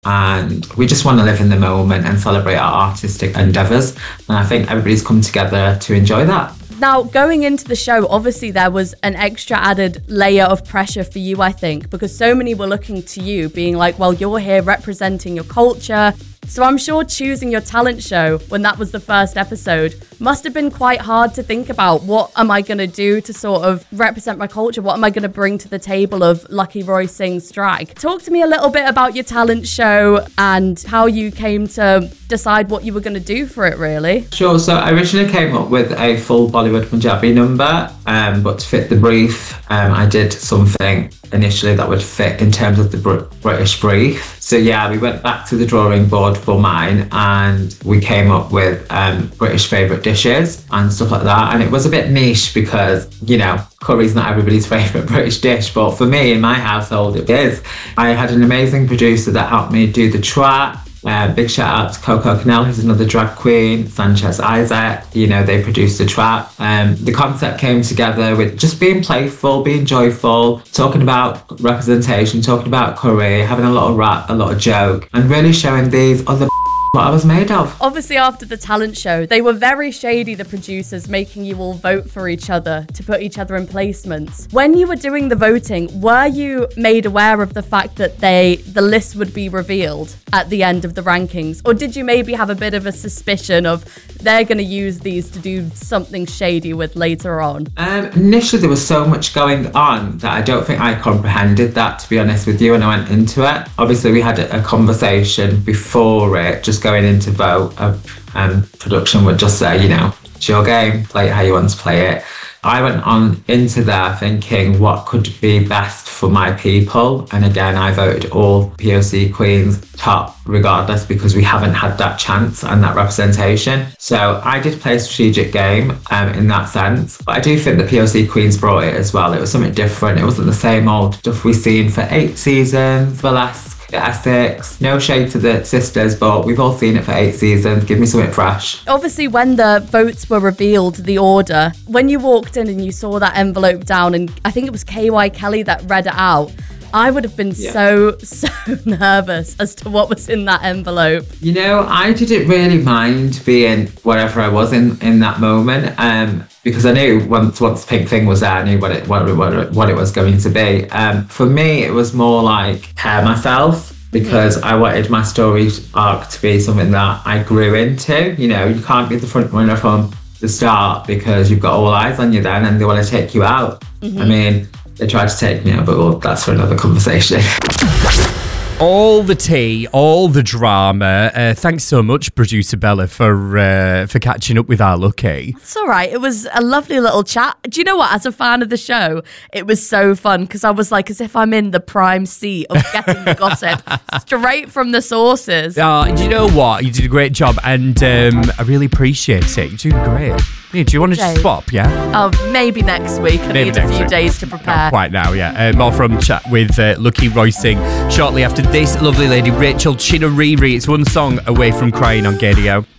and we just want to live in the moment and celebrate our artistic endeavours. And I think everybody's come together to enjoy that. Now, going into the show, obviously there was an extra added layer of pressure for you, I think, because so many were looking to you, being like, well, you're here representing your culture. So I'm sure choosing your talent show when that was the first episode must have been quite hard to think about. What am I going to do to sort of represent my culture? What am I going to bring to the table of Lucky Roy Sings Drag? Talk to me a little bit about your talent show and how you came to decide what you were going to do for it, really. Sure. So I originally came up with a full Bollywood Punjabi number, but to fit the brief, I did something initially that would fit in terms of the British brief. So yeah, we went back to the drawing board for mine and we came up with British favourite dishes and stuff like that. And it was a bit niche because, you know, curry's not everybody's favourite British dish, but for me in my household it is. I had an amazing producer that helped me do the track. Big shout out to Coco Cannell, who's another drag queen, Sanchez Isaac, you know, they produced the track. The concept came together with just being playful, being joyful, talking about representation, talking about curry, having a lot of rap, a lot of joke, and really showing these other what I was made of. Obviously, after the talent show, they were very shady, the producers, making you all vote for each other to put each other in placements. When you were doing the voting, were you made aware of the fact that the list would be revealed at the end of the rankings? Or did you maybe have a bit of a suspicion of they're going to use these to do something shady with later on? Initially, there was so much going on that I don't think I comprehended that, to be honest with you, when I went into it. Obviously, we had a conversation before it, just going into vote, and production would just say, you know, it's your game, play it how you want to play it. I went on into there thinking what could be best for my people, and again I voted all POC queens top regardless because we haven't had that chance and that representation. So I did play a strategic game in that sense, but I do think the POC queens brought it as well. It was something different. It wasn't the same old stuff we've seen for 8 seasons, burlesque, Essex. No shade to the sisters, but we've all seen it for 8 seasons. Give me something fresh. Obviously, when the votes were revealed, the order, when you walked in and you saw that envelope down, and I think it was KY Kelly that read it out, I would have been so nervous as to what was in that envelope. You know, I didn't really mind being wherever I was in that moment, because I knew once Pink Thing was there, I knew what it was going to be. For me, it was more like care myself, because I wanted my story arc to be something that I grew into. You know, you can't be the front runner from the start because you've got all eyes on you then and they want to take you out. Mm-hmm. I mean, they tried to take me out, but well, that's for another conversation. All the tea, all the drama. Thanks so much, producer Bella, for catching up with our Lucky. It's all right. It was a lovely little chat. Do you know what? As a fan of the show, it was so fun because I was like as if I'm in the prime seat of getting the gossip straight from the sources. Do you know what? You did a great job, and I really appreciate it. You're doing great. Yeah, do you want to just swap, yeah? Oh, maybe next week. I need a few days to prepare. Not quite now, yeah. More from chat with Lucky Roy Sing shortly after this lovely lady, Rachel Chinouriri. It's one song away from crying on Gadio.